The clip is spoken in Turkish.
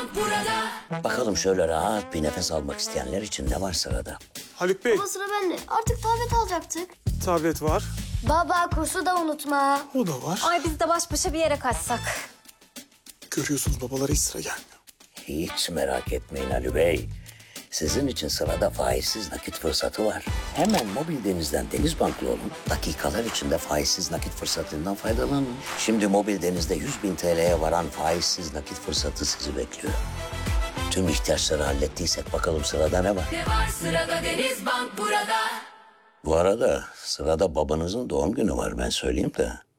Denizbank burada. Bakalım şöyle rahat bir nefes almak isteyenler için ne var sırada? Haluk Bey, Baba sıra bende. Artık tablet alacaktık. tablet var. Baba kursu da unutma. O da var. Ay biz de baş başa bir yere kaçsak. Görüyorsunuz babalara hiç sıra gelmiyor. Hiç merak etmeyin Ali Bey. Sizin için sırada faizsiz nakit fırsatı var. Hemen mobil denizden Denizbank'lı olun. Dakikalar içinde faizsiz nakit fırsatından faydalanın. Şimdi mobil denizde 100.000 TL'ye varan faizsiz nakit fırsatı sizi bekliyor. Tüm ihtiyaçları hallettiysek bakalım sırada ne var? Ne var sırada Denizbank burada. Bu arada sırada babanızın doğum günü var ben söyleyeyim de.